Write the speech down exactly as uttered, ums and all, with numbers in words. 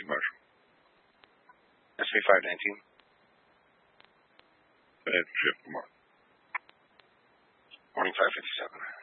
Marshal. S V five nineteen. Bad trip, Mark. Morning five fifty-seven.